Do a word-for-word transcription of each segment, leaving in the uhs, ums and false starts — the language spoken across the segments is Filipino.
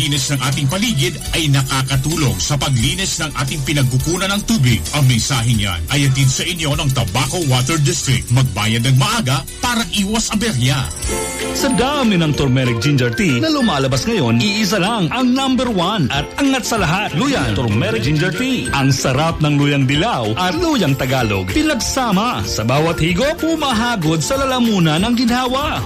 paglilinis ng ating paligid ay nakakatulong sa paglinis ng ating pinagkukunan ng tubig. Ang mensahe niyan ay hatid sa inyo ng Tabaco Water District. Magbayad ng maaga para iwas aberya. Sa dami ng turmeric ginger tea na lumalabas ngayon, iisa lang ang number one at angat sa lahat. Luyan Turmeric Ginger Tea. Ang sarap ng luyang dilaw at luyang Tagalog pinagsama. Sa bawat higop, pumahagod sa lalamunan ng ginhawa.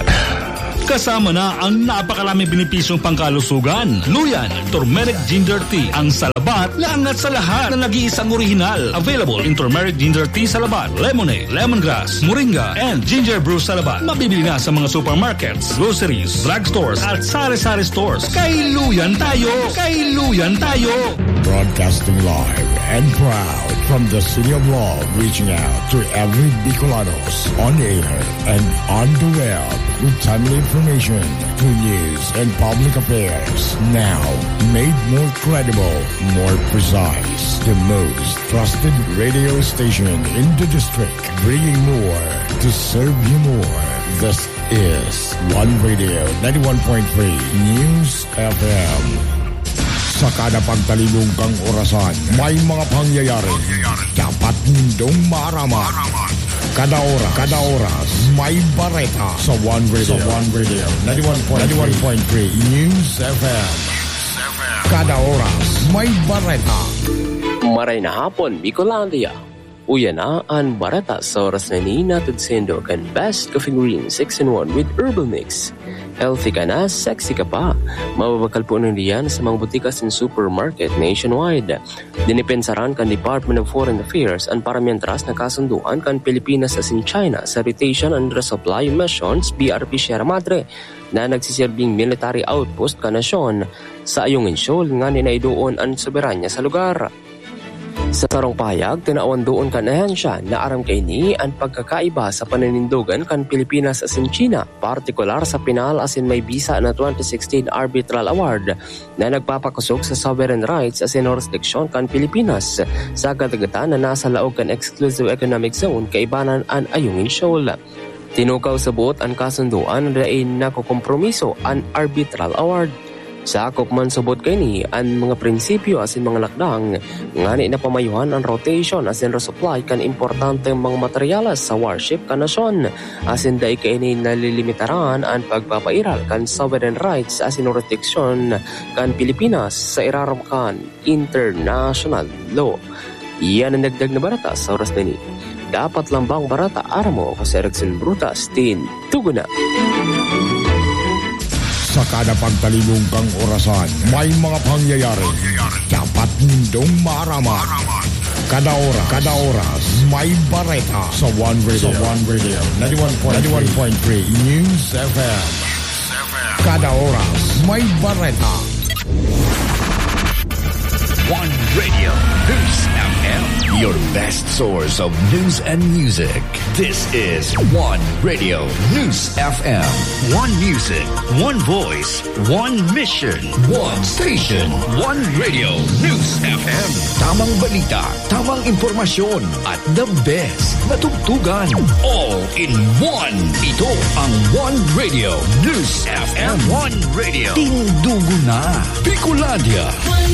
Kasama na ang napakaraming benepisyong pangkalusugan. Luyan Turmeric Ginger Tea. Ang salabat na angat sa lahat na nag-iisang orihinal. Available in Turmeric Ginger Tea Salabat, Lemonade, Lemongrass, Moringa, and Ginger Brew Salabat. Mabibili na sa mga supermarkets, groceries, drugstores, at sari-sari stores. Kay Luyan tayo! Kay Luyan tayo! Broadcasting live and proud from the City of Love, reaching out to every Bicolanos on air and on the web with timely information, true news, and public affairs. Now, made more credible, more precise. The most trusted radio station in the district, bringing more to serve you more. This is One Radio ninety-one point three News F M. Sa kada pagtalibong kang orasan, may mga pangyayari. Dapat nindong maaraman. Kada oras, kada oras, may bareta sa One Radio, sa One Radio ninety-one point three News F M. Kada oras, may bareta. Maray na hapon, Bicolandia. Uya na ang bareta sa oras na ni natod sendo kan Best Coffee Green six in one with Herbal Mix. Healthy ka na, sexy ka pa. Mababakal po nun diyan sa mga butikas and supermarket nationwide. Dinipensaran kan Department of Foreign Affairs ang paramientras na kasunduan kan Pilipinas as in China sa Rotation and Resupply Missions B R P Sierra Madre na nagsisilbing military outpost ka nasyon sa Ayungin Shoal nga ninaidoon ang soberanya sa lugar. Sa tarong payag, tinawan doon kan ahensya na aram kay ni ang pagkakaiba sa pananindogan kan Pilipinas as in China, partikular sa pinal as in may bisa na twenty sixteen Arbitral Award na nagpapakusog sa sovereign rights as in jurisdiction kan Pilipinas sa katagatan na nasa laog kan Exclusive Economic Zone kaibanan ang Ayungin Shoal. Tinukaw sa buot ang kasunduan na ay nakukompromiso ang Arbitral Award. Sakop man subot kay ni ang mga prinsipyo asin mga lakdang ngani na pamayuhan ang rotation asin resupply kan importanteng mga materialas sa warship kan nasyon asin dai kay ni nalilimitaran ang pagpapairal kan sovereign rights asin jurisdiction kan Pilipinas sa iraram kan international law. Iyan ang nagdag na barata sa oras na ni. Dapat lambang barata aramo kasi Erickson Brutas tin tuguna. Sa kada pagtalibong kang orasan, may mga pangyayari. Dapat nindong maaraman. Kada oras, kada oras, may bareta sa One Radio, sa One Radio ninety-one point three News F M. Kada oras, may bareta. One Radio News F M, your best source of news and music. This is One Radio News F M. One music, one voice, one mission, one station. One Radio News F M. Tamang balita, tamang impormasyon, at the best na tugtugan. All in one. Ito ang One Radio News F M. One Radio. Tindugo na. Bicolandia.